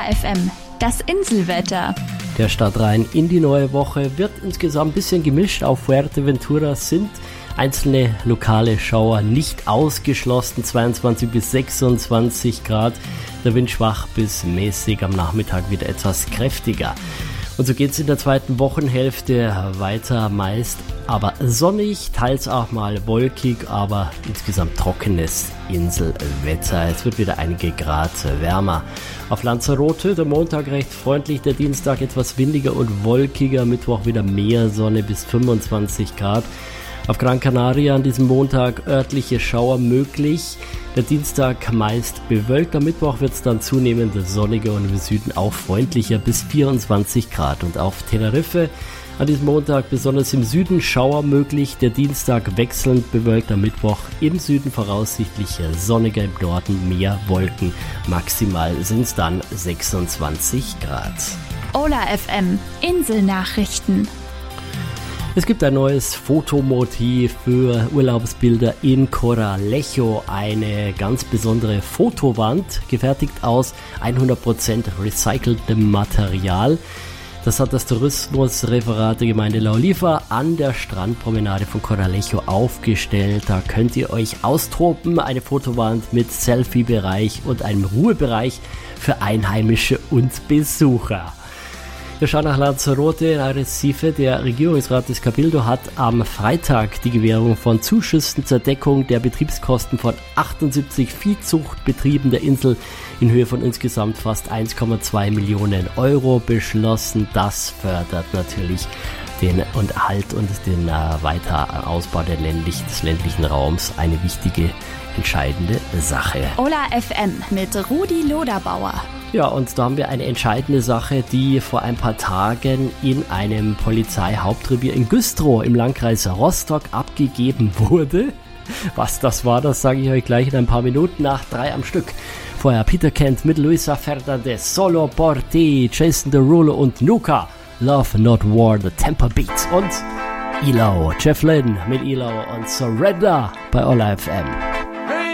FM, das Inselwetter. Der Start rein in die neue Woche wird insgesamt ein bisschen gemischt. Auf Fuerteventura sind einzelne lokale Schauer nicht ausgeschlossen. 22 bis 26 Grad. Der Wind schwach bis mäßig, am Nachmittag wieder etwas kräftiger. Und so geht es in der zweiten Wochenhälfte weiter, meist aber sonnig, teils auch mal wolkig, aber insgesamt trockenes Inselwetter. Es wird wieder einige Grad wärmer. Auf Lanzarote der Montag recht freundlich, der Dienstag etwas windiger und wolkiger, Mittwoch wieder mehr Sonne bis 25 Grad. Auf Gran Canaria an diesem Montag örtliche Schauer möglich. Der Dienstag meist bewölkt, am Mittwoch wird es dann zunehmend sonniger und im Süden auch freundlicher bis 24 Grad. Und auf Teneriffe an diesem Montag besonders im Süden Schauer möglich. Der Dienstag wechselnd bewölkt, am Mittwoch im Süden voraussichtlich sonniger, im Norden mehr Wolken. Maximal sind es dann 26 Grad. Ola FM, Inselnachrichten. Es gibt ein neues Fotomotiv für Urlaubsbilder in Coralejo, eine ganz besondere Fotowand, gefertigt aus 100% recyceltem Material. Das hat das Tourismusreferat der Gemeinde La Oliva an der Strandpromenade von Coralejo aufgestellt. Da könnt ihr euch austoben, eine Fotowand mit Selfie-Bereich und einem Ruhebereich für Einheimische und Besucher. Wir schauen nach Lanzarote in Arrecife. Der Regierungsrat des Cabildo hat am Freitag die Gewährung von Zuschüssen zur Deckung der Betriebskosten von 78 Viehzuchtbetrieben der Insel in Höhe von insgesamt fast 1,2 Millionen Euro beschlossen. Das fördert natürlich den Erhalt und den weiteren Ausbau des ländlichen Raums. Eine wichtige, entscheidende Sache. Ola FM mit Rudi Loderbauer. Ja, und da haben wir eine entscheidende Sache, die vor ein paar Tagen in einem Polizeihauptrevier in Güstrow im Landkreis Rostock abgegeben wurde. Was das war, das sage ich euch gleich in ein paar Minuten nach 3 am Stück. Vorher Peter Kent mit Luisa Fernandez, Solo por ti, Jason Derulo und Nuka, Love Not War, The Temper Beats und ELO, Jeff Lynne mit ELO und Surrender bei Ola FM.